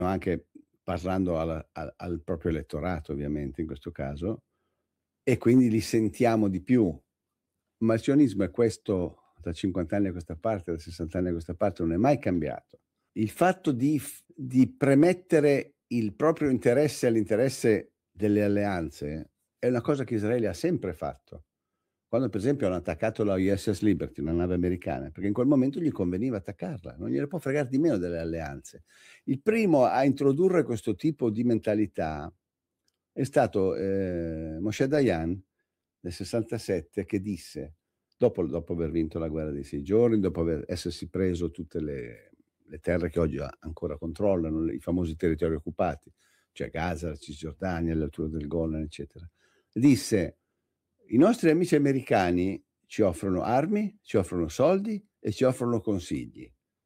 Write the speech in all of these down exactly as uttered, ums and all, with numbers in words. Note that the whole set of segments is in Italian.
anche parlando al al al proprio elettorato ovviamente in questo caso, e quindi li sentiamo di più. Ma il sionismo è questo da cinquanta anni a questa parte, da sessanta anni a questa parte, non è mai cambiato. Il fatto di f di premettere il proprio interesse all'interesse delle alleanze è una cosa che Israele ha sempre fatto. Quando per esempio hanno attaccato la U S S Liberty, una nave americana, perché in quel momento gli conveniva attaccarla, non gliene può fregar di meno delle alleanze. Il primo a introdurre questo tipo di mentalità è stato, ehm, Moshe Dayan nel 'sessantasette che disse, dopo dopo aver vinto la guerra dei sei giorni, dopo aver essersi preso tutte le le terre che oggi a ancora controllano, le i famosi territori occupati, cioè Gaza, la Cisgiordania, le alture del Golan, eccetera. Disse: "I nostri amici americani ci offrono armi, ci offrono soldi e ci offrono consigli.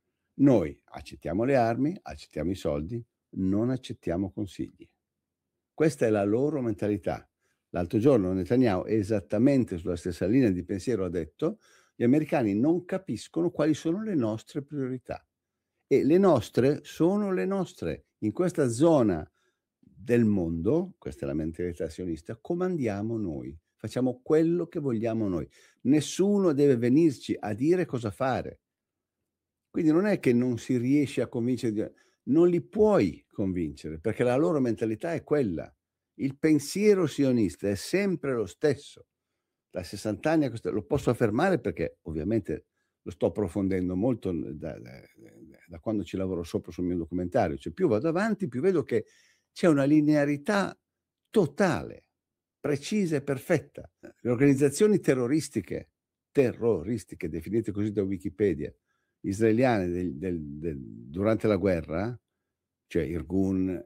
Noi accettiamo le armi, accettiamo i soldi, non accettiamo consigli." Questa è la loro mentalità. L'altro giorno Netanyahu, esattamente sulla stessa linea di pensiero, ha detto: "Gli americani non capiscono quali sono le nostre priorità e le nostre sono le nostre. In questa zona del mondo", questa è la mentalità sionista, "comandiamo noi, facciamo quello che vogliamo noi. Nessuno deve venirci a dire cosa fare." Quindi non è che non si riesce a convincere di non li puoi convincere, perché la loro mentalità è quella. Il pensiero sionista è sempre lo stesso. Da sessanta anni a questa lo posso affermare perché ovviamente lo sto approfondendo molto da da da quando ci lavoro sopra sul mio documentario. Cioè più vado avanti, più vedo che c'è una linearità totale, precisa e perfetta. Le organizzazioni terroristiche, terroristiche definite così da Wikipedia, israeliane del del del durante la guerra, cioè Irgun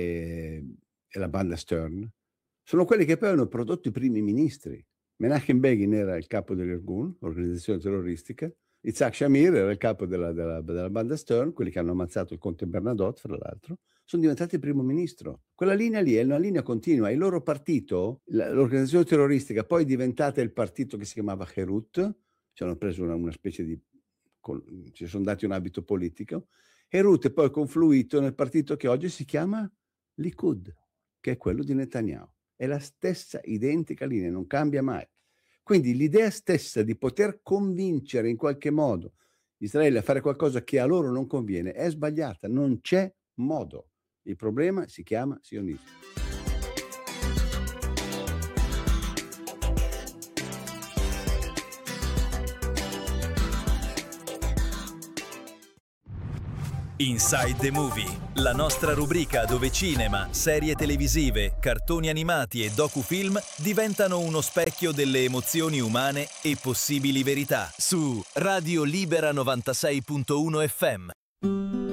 e e la banda Stern, sono quelli che poi hanno prodotto i primi ministri. Menachem Begin era il capo dell'Irgun, organizzazione terroristica, Itzhak Shamir era il capo della della della banda Stern, quelli che hanno ammazzato il conte Bernadotte fra l'altro, son diventati primo ministro. Quella linea lì è una linea continua. Il loro partito, l l'organizzazione terroristica, poi è diventata il partito che si chiamava Herut, ci hanno preso una una specie di col ci son dati un abito politico. Herut è poi confluito nel partito che oggi si chiama Likud, che è quello di Netanyahu. È la stessa identica linea, non cambia mai. Quindi l'idea stessa di poter convincere in qualche modo Israele a fare qualcosa che a loro non conviene è sbagliata, non c'è modo. Il problema si chiama sionismo. Inside the Movie, la nostra rubrica dove cinema, serie televisive, cartoni animati e docufilm diventano uno specchio delle emozioni umane e possibili verità. Su Radio Libera novantasei punto uno F M.